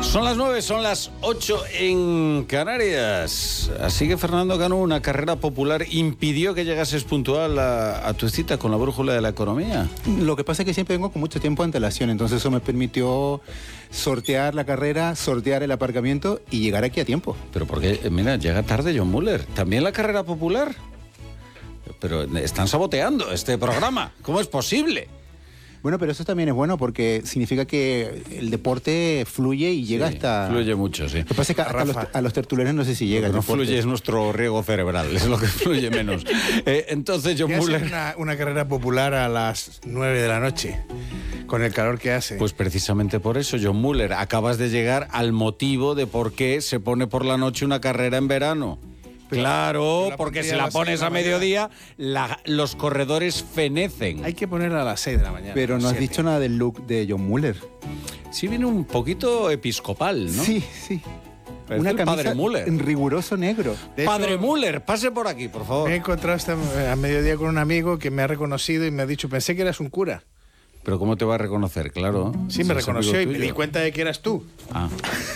Son las 9, son las 8 en Canarias. Así que Fernando Cano, una carrera popular impidió que llegases puntual a tu cita con la brújula de la economía. Lo que pasa es que siempre vengo con mucho tiempo de antelación, entonces eso me permitió sortear la carrera, sortear el aparcamiento y llegar aquí a tiempo. Pero porque, mira, llega tarde John Muller. ¿También la carrera popular? Pero están saboteando este programa. ¿Cómo es posible? Bueno, pero eso también es bueno porque significa que el deporte fluye y llega hasta... Fluye mucho, sí. Lo que pasa es que a los tertulianos no sé si llega. Lo que no fluye es nuestro riego cerebral, es lo que fluye menos. Entonces, John Muller... Una carrera popular a las 9 de la noche, con el calor que hace. Pues precisamente por eso, John Muller, acabas de llegar al motivo de por qué se pone por la noche una carrera en verano. Claro, porque si la pones a mediodía, los corredores fenecen. Hay que ponerla a las 6 de la mañana. Pero no has dicho nada del look de John Muller. Sí, viene un poquito episcopal, ¿no? Sí. Parece Una el camisa Padre Muller. en riguroso negro. Padre Muller, pase por aquí, por favor. Me he encontrado a mediodía con un amigo que me ha reconocido y me ha dicho, pensé que eras un cura. Pero ¿cómo te va a reconocer? Claro. Sí, me reconoció y me di cuenta de que eras tú. Ah.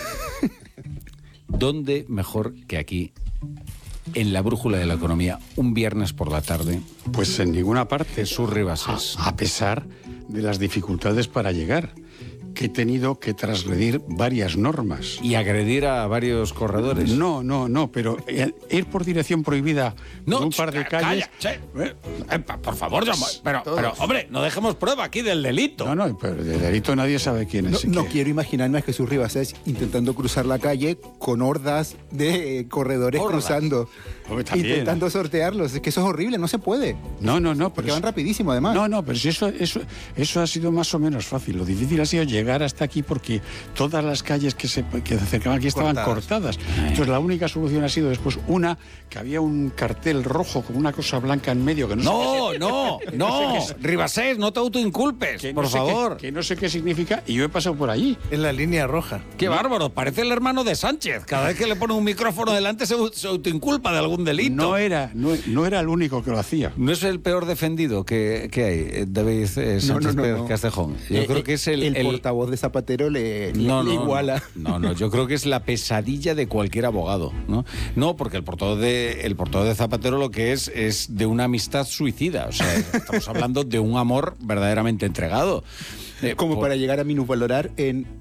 ¿Dónde mejor que aquí, en la brújula de la economía, un viernes por la tarde? Pues en ninguna parte. Jesús Ribasés. A pesar de las dificultades para llegar, que he tenido que transgredir varias normas. Y agredir a varios corredores. No, pero ir por dirección prohibida por un par de calles... Por favor, pero hombre, no dejemos prueba aquí del delito. No, pero de delito nadie sabe quién es. No quiero imaginarme a Jesús Ribasés intentando cruzar la calle con hordas de corredores cruzando. Hombre, también, intentando sortearlos. Es que eso es horrible, no se puede. No. Porque van rapidísimo, además. No, pero si eso ha sido más o menos fácil. Lo difícil ha sido llegar hasta aquí porque todas las calles que se acercaban aquí estaban cortadas. Entonces la única solución ha sido después que había un cartel rojo con una cosa blanca en medio que no, Ribasés, no te autoinculpes, por favor. Que no sé qué significa y yo he pasado por allí. Es la línea roja. Qué bárbaro, parece el hermano de Sánchez. Cada vez que le pone un micrófono delante se autoinculpa de algún delito. No era el único que lo hacía. No es el peor defendido que hay, David Sánchez Pérez Castejón. Yo creo que es el portavoz de Zapatero le iguala. No, yo creo que es la pesadilla de cualquier abogado, ¿no? No, porque el portavoz de Zapatero lo que es de una amistad suicida. O sea, estamos hablando de un amor verdaderamente entregado. Como para llegar a minusvalorar en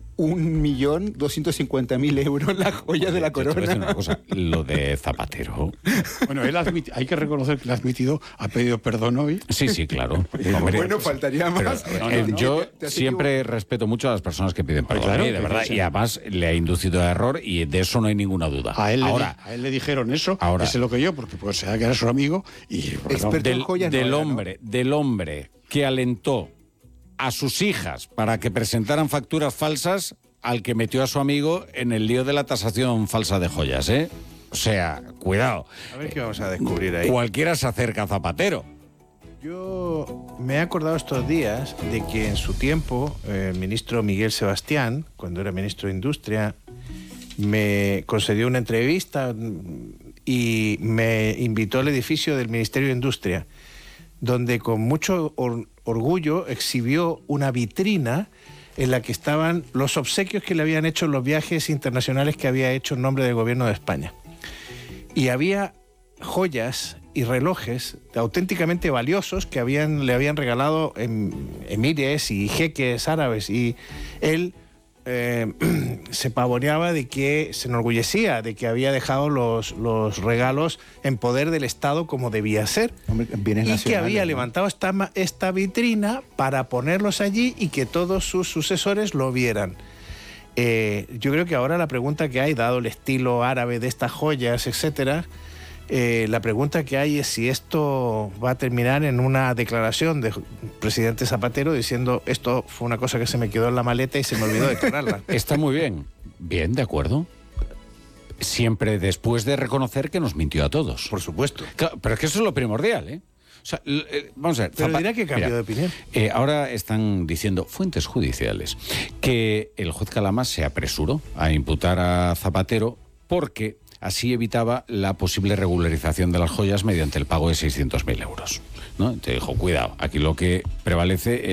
1.250.000 euros la joya de la corona. Una cosa, lo de Zapatero. Bueno, él hay que reconocer que lo ha admitido, ha pedido perdón hoy. Sí, claro. Bueno, faltaría más. Yo siempre respeto mucho a las personas que piden perdón, claro, de verdad, y además le ha inducido a error y de eso no hay ninguna duda. A él le dijeron eso, ese lo que yo, porque pues se que era su amigo y del hombre que alentó a sus hijas para que presentaran facturas falsas al que metió a su amigo en el lío de la tasación falsa de joyas, ¿eh? O sea, cuidado. A ver qué vamos a descubrir ahí. Cualquiera se acerca a Zapatero. Yo me he acordado estos días de que en su tiempo el ministro Miguel Sebastián, cuando era ministro de Industria, me concedió una entrevista y me invitó al edificio del Ministerio de Industria, donde con mucho orgullo exhibió una vitrina en la que estaban los obsequios que le habían hecho en los viajes internacionales que había hecho en nombre del gobierno de España. Y había joyas y relojes auténticamente valiosos que le habían regalado emires y jeques árabes, y él se pavoneaba de que, se enorgullecía de que había dejado los regalos en poder del Estado como debía ser. Y que había levantado esta vitrina para ponerlos allí y que todos sus sucesores lo vieran. Yo creo que ahora la pregunta que hay, dado el estilo árabe de estas joyas, etcétera, la pregunta que hay es si esto va a terminar en una declaración del presidente Zapatero diciendo esto fue una cosa que se me quedó en la maleta y se me olvidó declararla. Está muy bien. Bien, de acuerdo. Siempre después de reconocer que nos mintió a todos. Por supuesto. Claro, pero es que eso es lo primordial, ¿eh? O sea, vamos a ver. Pero dirá que cambió de opinión. Ahora están diciendo fuentes judiciales que el juez Calama se apresuró a imputar a Zapatero porque así evitaba la posible regularización de las joyas mediante el pago de 600.000 euros, ¿no? Entonces dijo, cuidado, aquí lo que prevalece